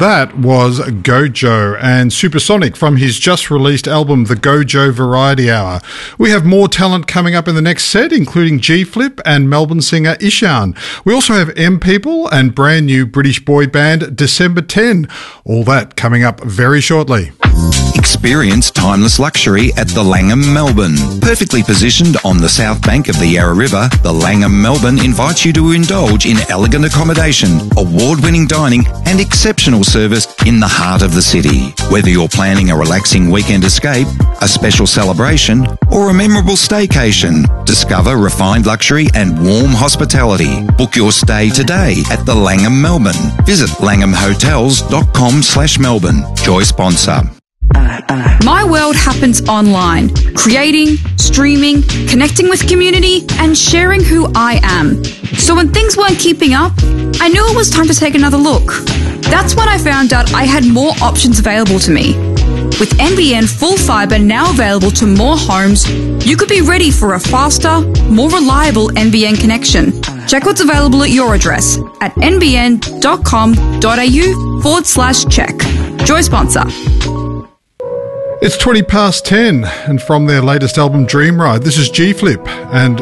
that was Gojo and Supersonic from his just released album, The Gojo Variety Hour. We have more talent coming up in the next set, including G-Flip and Melbourne singer Ishan. We also have M People and brand new British boy band December 10. All that coming up very shortly. Experience timeless luxury at the Langham Melbourne. Perfectly positioned on the south bank of the Yarra River, the Langham Melbourne invites you to indulge in elegant accommodation, award-winning dining and exceptional service in the heart of the city. Whether you're planning a relaxing weekend escape, a special celebration or a memorable staycation, discover refined luxury and warm hospitality. Book your stay today at the Langham Melbourne. Visit langhamhotels.com/Melbourne. Joy sponsor. My world happens online, creating, streaming, connecting with community, and sharing who I am. So when things weren't keeping up, I knew it was time to take another look. That's when I found out I had more options available to me. With NBN Full Fibre now available to more homes, you could be ready for a faster, more reliable NBN connection. Check what's available at your address at nbn.com.au/check. Joy sponsor. It's 10:20, and from their latest album, Dream Ride, this is G-Flip and